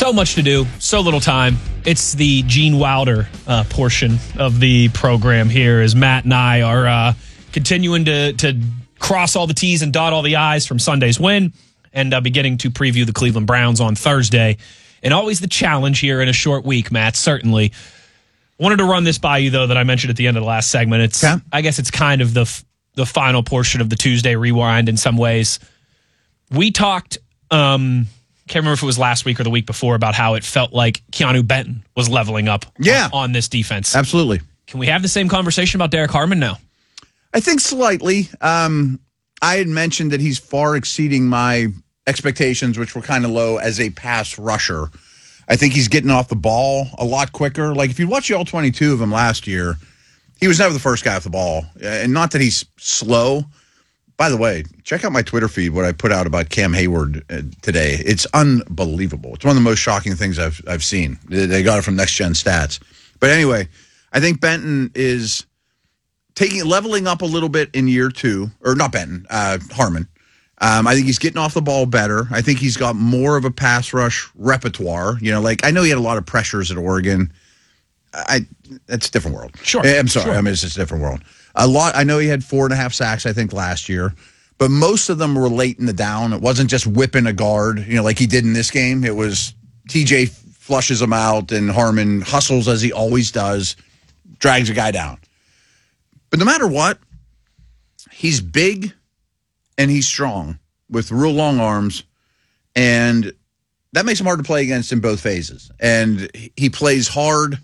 So much to do, so little time. It's the Gene Wilder portion of the program here as Matt and I are continuing to cross all the T's and dot all the I's from Sunday's win and beginning to preview the Cleveland Browns on Thursday. And always the challenge here in a short week, Matt, certainly. Wanted to run this by you, though, that I mentioned at the end of the last segment. I guess it's kind of the final portion of the Tuesday Rewind in some ways. We talked... can't remember if it was last week or the week before about how it felt like Keanu Benton was leveling up on this defense. Absolutely. Can we have the same conversation about Derek Harmon now? I think slightly. I had mentioned that he's far exceeding my expectations, which were kind of low as a pass rusher. I think he's getting off the ball a lot quicker. Like if you watch all 22 of them last year, he was never the first guy off the ball. And not that he's slow. By the way, check out my Twitter feed, what I put out about Cam Hayward today. It's unbelievable. It's one of the most shocking things I've seen. They got it from Next Gen Stats. But anyway, I think Benton is leveling up a little bit in year two. Or not Benton, Harmon. I think he's getting off the ball better. I think he's got more of a pass rush repertoire. You know, like I know he had a lot of pressures at Oregon. That's a different world. Sure. I'm sorry. Sure. I mean, it's just a different world. A lot. I know he had 4.5 sacks, I think, last year, but most of them were late in the down. It wasn't just whipping a guard, like he did in this game. It was TJ flushes him out and Harmon hustles as he always does, drags a guy down. But no matter what, he's big and he's strong with real long arms, and that makes him hard to play against in both phases. And he plays hard,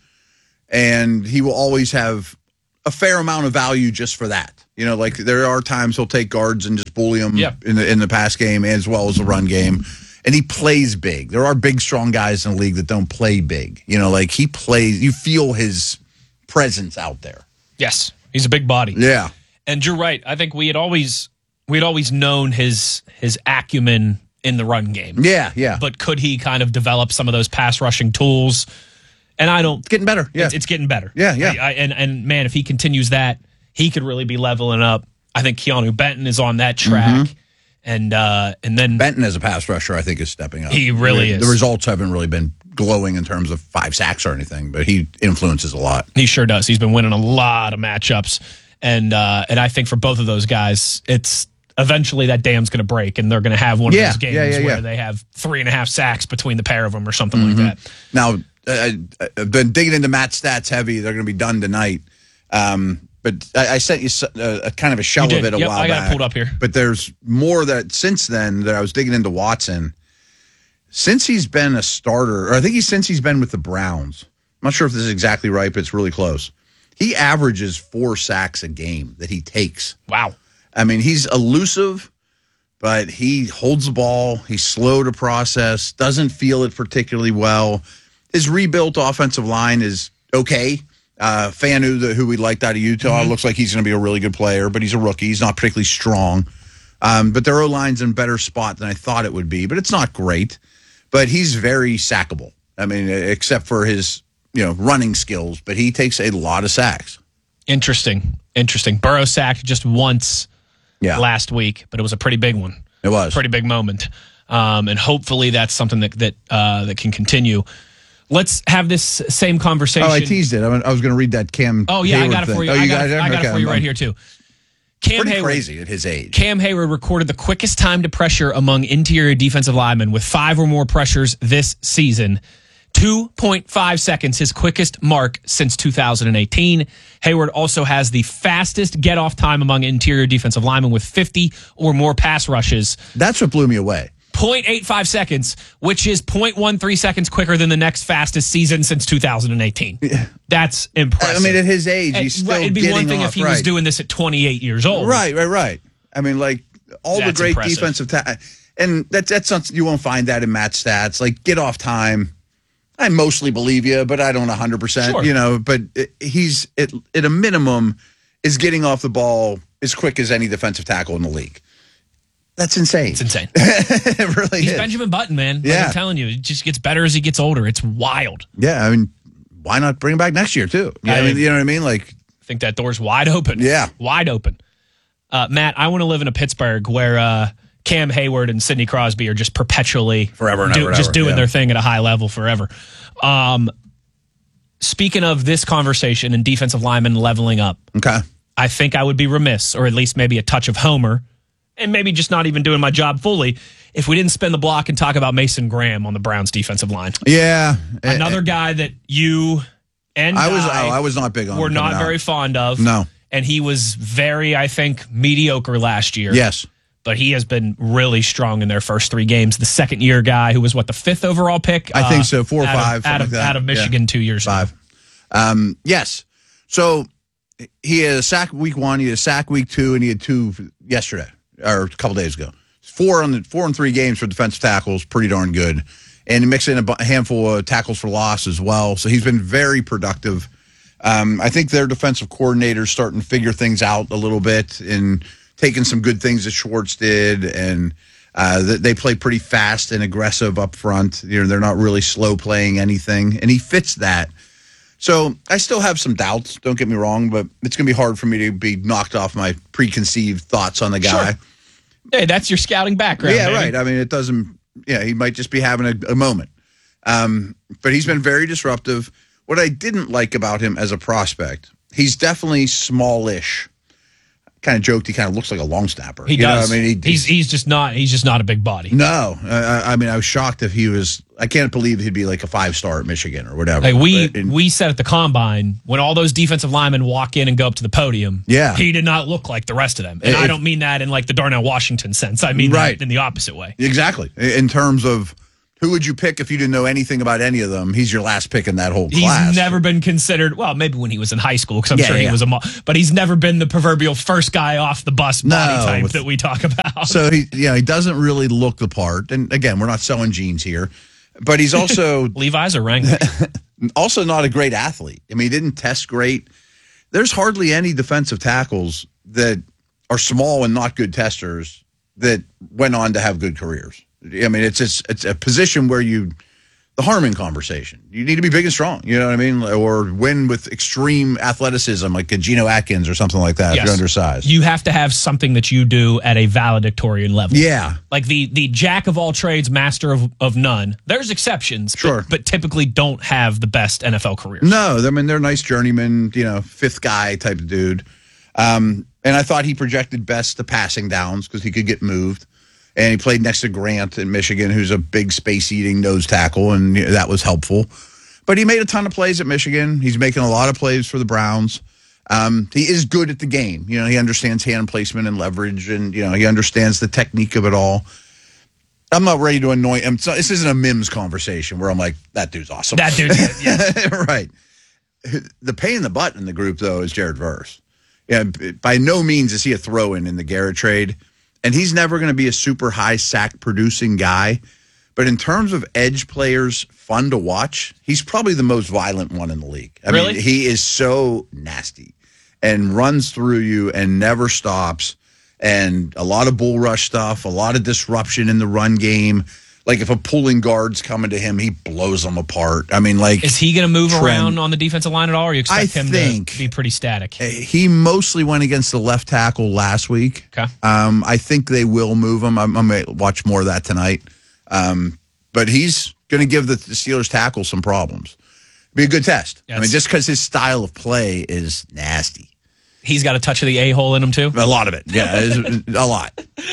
and he will always have a fair amount of value just for that. Like there are times he'll take guards and just bully them in the pass game as well as the run game. And he plays big. There are big, strong guys in the league that don't play big. Like he plays, you feel his presence out there. Yes, he's a big body. Yeah. And you're right. I think we'd always known his acumen in the run game. Yeah, yeah. But could he kind of develop some of those pass rushing tools? And I don't. It's getting better. Yeah. It's getting better. Yeah, yeah. And man, if he continues that, he could really be leveling up. I think Keanu Benton is on that track. Mm-hmm. And then Benton as a pass rusher, I think, is stepping up. He really is. The results haven't really been glowing in terms of 5 sacks or anything, but he influences a lot. He sure does. He's been winning a lot of matchups. And I think for both of those guys, it's eventually that dam's going to break, and they're going to have one of those games where they have 3.5 sacks between the pair of them or something like that. Now, I've been digging into Matt's stats heavy. They're going to be done tonight. But I sent you a kind of a shell of it a while back. I got it pulled up here. But there's more that since then that I was digging into Watson. Since he's been a starter, or I think since he's been with the Browns, I'm not sure if this is exactly right, but it's really close. He averages 4 sacks a game that he takes. Wow. I mean, he's elusive, but he holds the ball. He's slow to process, doesn't feel it particularly well. His rebuilt offensive line is okay. Fanu, who we liked out of Utah, looks like he's going to be a really good player, but he's a rookie. He's not particularly strong. But their O-line's in a better spot than I thought it would be, but it's not great. But he's very sackable. I mean, except for his running skills, but he takes a lot of sacks. Interesting. Burrow sacked just once last week, but it was a pretty big one. It was. Pretty big moment. And hopefully that's something that can continue. Let's have this same conversation. Oh, I teased it. I was going to read that Cam. Oh, yeah, Hayward I got it for you. Thing. I got it for you right here, too. Cam Pretty Hayward, crazy at his age. Cam Hayward recorded the quickest time to pressure among interior defensive linemen with 5 or more pressures this season. 2.5 seconds, his quickest mark since 2018. Hayward also has the fastest get-off time among interior defensive linemen with 50 or more pass rushes. That's what blew me away. 0.85 seconds, which is 0.13 seconds quicker than the next fastest season since 2018. Yeah. That's impressive. I mean, at his age, he's still it'd be getting one thing off, if he was doing this at 28 years old. Right. I mean, like, all the great impressive. defensive and that's something you won't find that in Matt's stats. Like, get off time. I mostly believe you, but I don't 100%, sure. But he's, at a minimum, is getting off the ball as quick as any defensive tackle in the league. That's insane. It's insane. It really He's is. Benjamin Button, man. Yeah. Like I'm telling you, it just gets better as he gets older. It's wild. Yeah, I mean, why not bring him back next year, too? You know what I mean? Like, I think that door's wide open. Yeah. Wide open. Matt, I want to live in a Pittsburgh where Cam Hayward and Sidney Crosby are just perpetually forever and ever, just doing their thing at a high level forever. Speaking of this conversation and defensive linemen leveling up, Okay. I think I would be remiss, or at least maybe a touch of homer, and maybe just not even doing my job fully, if we didn't spin the block and talk about Mason Graham on the Browns defensive line. Yeah. Another guy that you and I was not big on. We're not very fond of. No. And he was very, I think, mediocre last year. Yes. But he has been really strong in their first 3 games. The second-year guy who was, the 5th overall pick? I think so, 4 or 5. Out of Michigan 2 years ago. 5. Yes. So he had a sack week 1, he had a sack week 2, and he had 2 yesterday, or a couple days ago. 4 in 3 games for defensive tackles, pretty darn good. And he mixed in a handful of tackles for loss as well. So he's been very productive. I think their defensive coordinator's starting to figure things out a little bit and taking some good things that Schwartz did. And they play pretty fast and aggressive up front. They're not really slow playing anything. And he fits that. So I still have some doubts, don't get me wrong, but it's going to be hard for me to be knocked off my preconceived thoughts on the guy. Sure. Hey, that's your scouting background. Yeah, baby. right. I mean, it doesn't, he might just be having a moment. But he's been very disruptive. What I didn't like about him as a prospect, he's definitely smallish. Kind of joked he kind of looks like a long snapper. He does. I mean, he's just not a big body. No. I mean, I was shocked if he was, I can't believe he'd be like a 5-star at Michigan or whatever. Like we said at the combine, when all those defensive linemen walk in and go up to the podium, he did not look like the rest of them. And I don't mean that in like the Darnell Washington sense. I mean that in the opposite way. Exactly. In terms of who would you pick if you didn't know anything about any of them? He's your last pick in that whole class. He's never been considered, well, maybe when he was in high school, because I'm sure he was but he's never been the proverbial first guy off the bus body type that we talk about. So he doesn't really look the part. And again, we're not selling jeans here, but he's also Levi's or Wrangler. Also not a great athlete. I mean, he didn't test great. There's hardly any defensive tackles that are small and not good testers that went on to have good careers. I mean, it's a position where the Harmon conversation. You need to be big and strong, you know what I mean? Or win with extreme athleticism, like a Geno Atkins or something like that, if you're undersized. You have to have something that you do at a valedictorian level. Yeah. Like the jack of all trades, master of none. There's exceptions, but typically don't have the best NFL careers. No, I mean, they're nice journeyman, fifth guy type of dude. And I thought he projected best to passing downs because he could get moved. And he played next to Grant in Michigan, who's a big space-eating nose tackle, and that was helpful. But he made a ton of plays at Michigan. He's making a lot of plays for the Browns. He is good at the game. He understands hand placement and leverage, and he understands the technique of it all. I'm not ready to anoint him. So this isn't a Mims conversation where I'm like, that dude's awesome. That dude's yeah. Right. The pain in the butt in the group, though, is Jared Verse. Yeah, by no means is he a throw-in in the Garrett trade. And he's never going to be a super high sack producing guy. But in terms of edge players fun to watch, he's probably the most violent one in the league. I mean, he is so nasty and runs through you and never stops. And a lot of bull rush stuff, a lot of disruption in the run game. Like if a pulling guard's coming to him, he blows them apart. I mean, like, is he going to move around on the defensive line at all, or you expect him to be pretty static? He mostly went against the left tackle last week. Okay. I think they will move him. I'm going to watch more of that tonight. But he's going to give the Steelers tackle some problems. Be a good test. Yes. I mean, just because his style of play is nasty. He's got a touch of the a-hole in him, too? A lot of it. Yeah, a lot.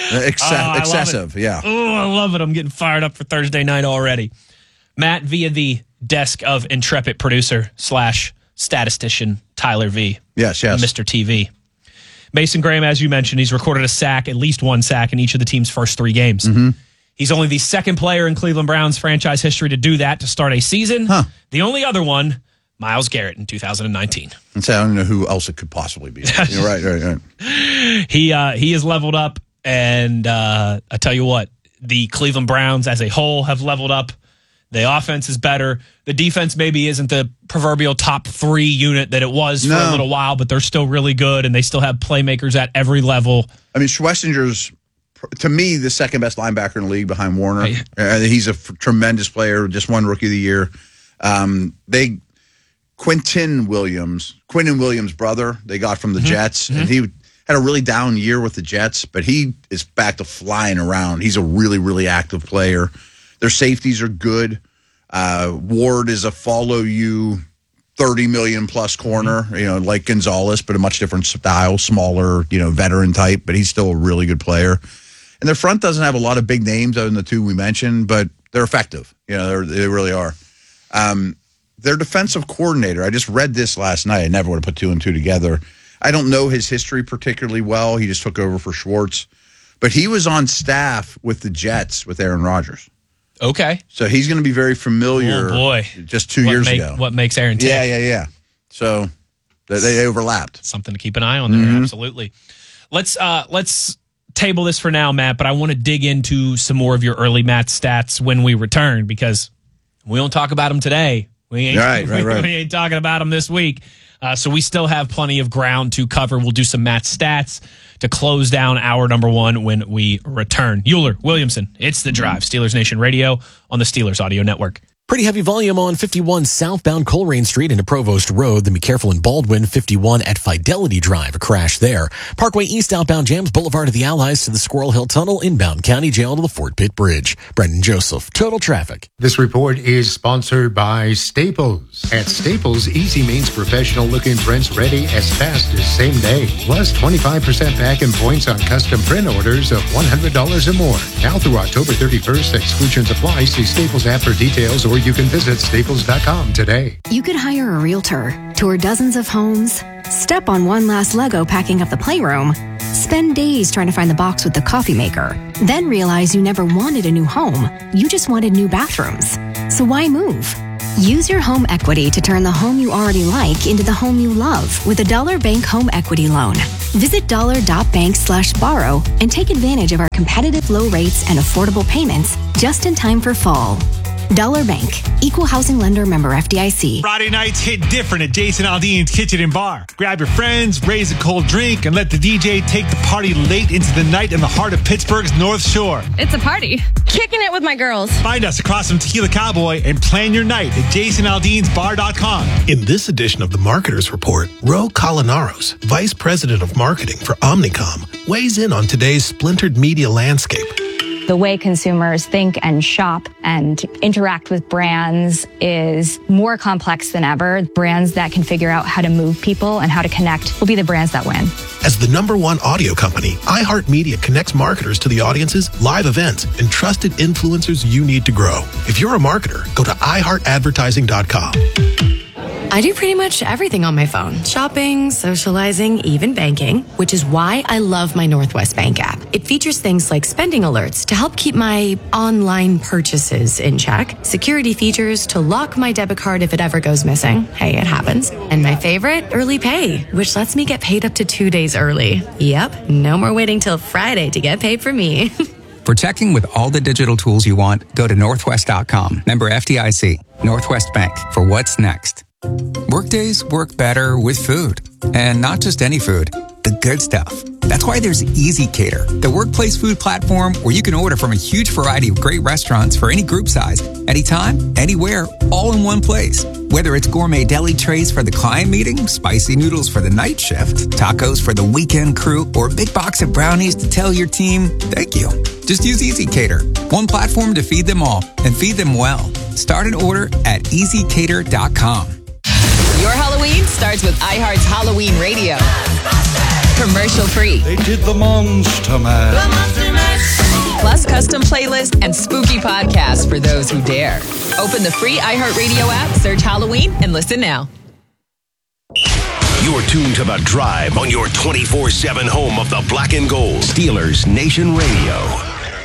Excessive, yeah. Oh, I love it. I'm getting fired up for Thursday night already. Matt, via the desk of intrepid producer / statistician Tyler V. Yes. Mr. TV. Mason Graham, as you mentioned, he's recorded a sack, at least one sack in each of the team's first 3 games. Mm-hmm. He's only the second player in Cleveland Browns franchise history to do that to start a season. The only other one, Myles Garrett in 2019. And so I don't know who else it could possibly be. You're right. He has leveled up, and I tell you what, the Cleveland Browns as a whole have leveled up. The offense is better. The defense maybe isn't the proverbial top 3 unit that it was for a little while, but they're still really good, and they still have playmakers at every level. I mean, Schwessinger's, to me, the second best linebacker in the league behind Warner. He's a tremendous player, just won Rookie of the Year. Quinnen Williams' brother, they got from the Jets, and had a really down year with the Jets, but he is back to flying around. He's a really, really active player. Their safeties are good. Ward is a follow you 30 million plus corner, like Gonzalez, but a much different style, smaller, veteran type, but he's still a really good player. And their front doesn't have a lot of big names other than the two we mentioned, but they're effective. They really are. Their defensive coordinator, I just read this last night. I never would have put two and two together. I don't know his history particularly well. He just took over for Schwartz. But he was on staff with the Jets with Aaron Rodgers. Okay. So he's going to be very familiar. Oh, boy. Just 2 years ago. What makes Aaron tick? Yeah. So they overlapped. Something to keep an eye on there, absolutely. Let's table this for now, Matt, but I want to dig into some more of your early Matt stats when we return, because we don't talk about them today. We ain't, we ain't talking about them this week. So we still have plenty of ground to cover. We'll do some Matt stats to close down hour number one when we return. Euler, Williamson, it's The Drive. Steelers Nation Radio on the Steelers Audio Network. Pretty heavy volume on 51 southbound Coleraine Street into Provost Road. Then be careful in Baldwin, 51 at Fidelity Drive. A crash there. Parkway East outbound jams Boulevard of the Allies to the Squirrel Hill Tunnel. Inbound County Jail to the Fort Pitt Bridge. Brendan Joseph, Total Traffic. This report is sponsored by Staples. At Staples, easy means professional-looking prints ready as fast as same day. Plus 25% back in points on custom print orders of $100 or more. Now through October 31st, exclusions apply. See Staples app for details, or you can visit staples.com today. You could hire a realtor, tour dozens of homes, step on one last Lego packing up the playroom, spend days trying to find the box with the coffee maker, then realize you never wanted a new home. You just wanted new bathrooms. So why move? Use your home equity to turn the home you already like into the home you love with a Dollar Bank Home Equity Loan. Visit dollar.bank/borrow and take advantage of our competitive low rates and affordable payments just in time for fall. Dollar Bank, Equal Housing Lender, member FDIC. Friday nights hit different at Jason Aldean's Kitchen and Bar. Grab your friends, raise a cold drink, and let the DJ take the party late into the night in the heart of Pittsburgh's North Shore. It's a party. Kicking it with my girls. Find us across from Tequila Cowboy and plan your night at jasonaldeansbar.com. In this edition of the Marketers Report, Ro Colinaros, Vice President of Marketing for Omnicom, weighs in on today's splintered media landscape. The way consumers think and shop and interact with brands is more complex than ever. Brands that can figure out how to move people and how to connect will be the brands that win. As the #1 audio company, iHeartMedia connects marketers to the audiences, live events, and trusted influencers you need to grow. If you're a marketer, go to iHeartAdvertising.com. I do pretty much everything on my phone. Shopping, socializing, even banking, which is why I love my Northwest Bank app. It features things like spending alerts to help keep my online purchases in check, security features to lock my debit card if it ever goes missing. Hey, it happens. And my favorite, Early Pay, which lets me get paid up to 2 days early. Yep, no more waiting till Friday to get paid for me. For checking with all the digital tools you want, go to Northwest.com. Member FDIC. Northwest Bank. For what's next. Workdays work better with food. And not just any food, the good stuff. That's why there's Easy Cater, the workplace food platform where you can order from a huge variety of great restaurants for any group size, anytime, anywhere, all in one place. Whether it's gourmet deli trays for the client meeting, spicy noodles for the night shift, tacos for the weekend crew, or a big box of brownies to tell your team, thank you. Just use Easy Cater, one platform to feed them all and feed them well. Start an order at easycater.com. Your Halloween starts with iHeart's Halloween Radio. Commercial free. They did the Monster Mash. Plus custom playlists and spooky podcasts for those who dare. Open the free iHeartRadio app, search Halloween, and listen now. You're tuned to The Drive on your 24/7 home of the black and gold. Steelers Nation Radio.